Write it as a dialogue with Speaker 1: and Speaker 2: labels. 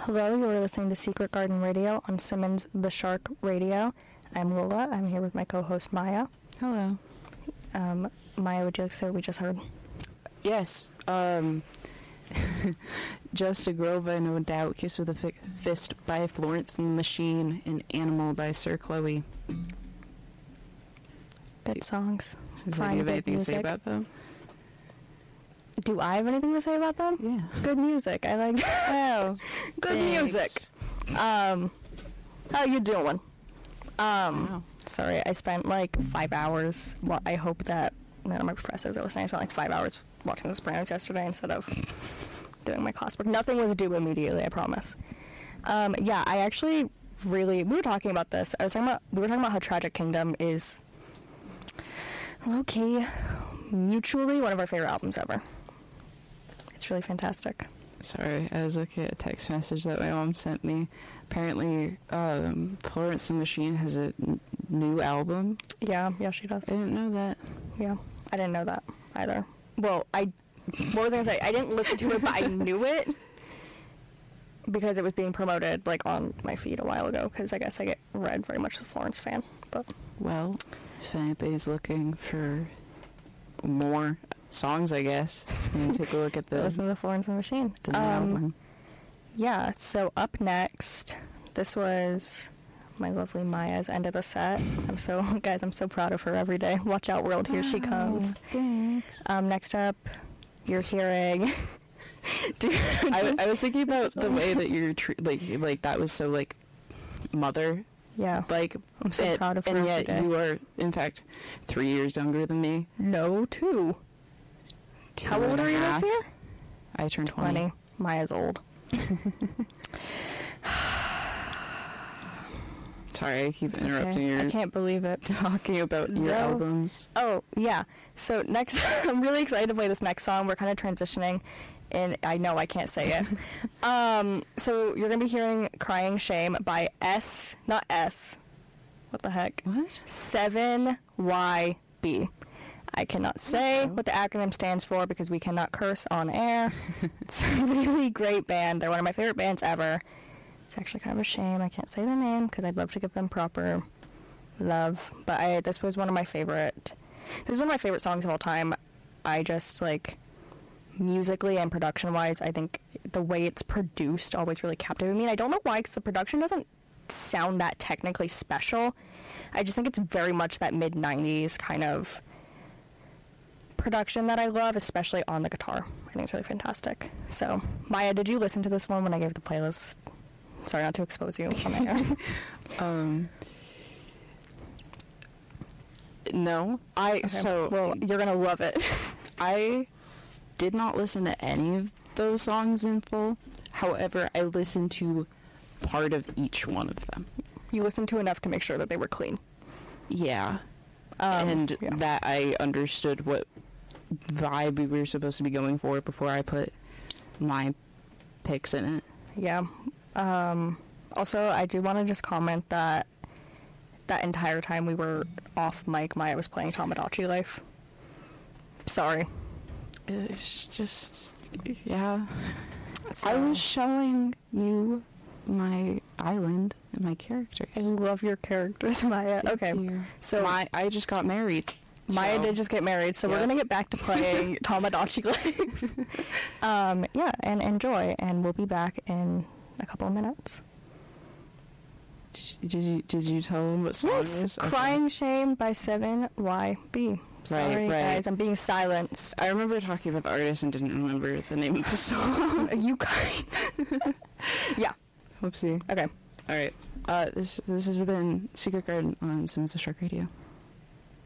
Speaker 1: Hello, you are listening to Secret Garden Radio on Simmons the Shark Radio. I'm Lola. I'm here with my co-host Maya.
Speaker 2: Hello.
Speaker 1: Maya, would you like to say what we just heard?
Speaker 2: Yes. Just a Girl by No Doubt, Kiss with a Fist by Florence and the Machine, and Animal by Sir Chloe.
Speaker 1: Good songs.
Speaker 2: Do you have anything to say about them?
Speaker 1: Do I have anything to say about them?
Speaker 2: Yeah.
Speaker 1: Good music. I like.
Speaker 2: Oh,
Speaker 1: good
Speaker 2: thanks.
Speaker 1: music. How you doing?
Speaker 2: Wow.
Speaker 1: Sorry, I spent like 5 hours. Well, I hope that none of my professors are listening. I spent like 5 hours watching The Sopranos yesterday instead of doing my classwork. Nothing was due immediately, I promise. Yeah, I actually we were talking about this. We were talking about how Tragic Kingdom is low-key, mutually one of our favorite albums ever. It's really fantastic.
Speaker 2: Sorry, I was looking at a text message that my mom sent me. Apparently, Florence and the Machine has a new album.
Speaker 1: Yeah, she does.
Speaker 2: I didn't know that.
Speaker 1: Yeah, I didn't know that either. Well, what was I gonna say? I didn't listen to it, but I knew it because it was being promoted like on my feed a while ago. Because I guess I get read very much a Florence fan. But
Speaker 2: Well, if anybody's looking for more songs, I guess, and take a look at the
Speaker 1: listen to the Florence and the Machine.
Speaker 2: new album.
Speaker 1: Yeah. So up next, this was my lovely Maya's end of the set. I'm so proud of her every day. Watch out, world! Here she comes.
Speaker 2: Thanks.
Speaker 1: Next up, you're hearing.
Speaker 2: I was thinking about the way that you're like that was so like mother.
Speaker 1: Yeah.
Speaker 2: Like
Speaker 1: I'm so proud of her.
Speaker 2: And yet
Speaker 1: every day.
Speaker 2: you are in fact 3 years younger than me.
Speaker 1: No, 2. How old are you this year?
Speaker 2: I turned 20.
Speaker 1: Maya's old.
Speaker 2: Sorry, I keep interrupting
Speaker 1: Okay.
Speaker 2: you.
Speaker 1: I can't believe it.
Speaker 2: Talking about your albums.
Speaker 1: Oh, yeah. So next, I'm really excited to play this next song. We're kind of transitioning, and I know I can't say it. So you're going to be hearing Crying Shame by not S. What the heck?
Speaker 2: What?
Speaker 1: 7YB. I cannot say what the acronym stands for because we cannot curse on air. It's a really great band. They're one of my favorite bands ever. It's actually kind of a shame I can't say their name because I'd love to give them proper love. But this was one of my favorite. This is one of my favorite songs of all time. I just like musically and production wise, I think the way it's produced always really captivated me. And I don't know why, because the production doesn't sound that technically special. I just think it's very much that mid-90s kind of production that I love, especially on the guitar. I think it's really fantastic. So, Maya, did you listen to this one when I gave the playlist? Sorry not to expose you on air.
Speaker 2: No.
Speaker 1: Okay. Well, you're gonna love it.
Speaker 2: I did not listen to any of those songs in full. However, I listened to part of each one of them.
Speaker 1: You listened to enough to make sure that they were clean.
Speaker 2: Yeah.
Speaker 1: Yeah.
Speaker 2: That I understood what vibe we were supposed to be going for before I put my picks in it.
Speaker 1: Yeah. Also, I do want to just comment that entire time we were off mic, Maya was playing Tamagotchi Life. Sorry.
Speaker 2: It's just, yeah.
Speaker 1: So,
Speaker 2: I was showing you my island and my characters.
Speaker 1: I love your characters, Maya.
Speaker 2: Thank
Speaker 1: Okay.
Speaker 2: you.
Speaker 1: So
Speaker 2: I just got married.
Speaker 1: Maya
Speaker 2: so-
Speaker 1: did just get married, so we're
Speaker 2: Yeah.
Speaker 1: gonna get back to playing Tamagotchi Life. Yeah, and enjoy, and we'll be back in a couple of minutes.
Speaker 2: Did you tell them what song it
Speaker 1: Yes,
Speaker 2: is? Okay.
Speaker 1: Crying Shame by 7YB. Sorry,
Speaker 2: right.
Speaker 1: guys, I'm being silenced.
Speaker 2: I remember talking about the artist and didn't remember the name of the song.
Speaker 1: You guys. Yeah.
Speaker 2: Whoopsie.
Speaker 1: Okay.
Speaker 2: All right. This has been Secret Garden on Simmons the Shark Radio.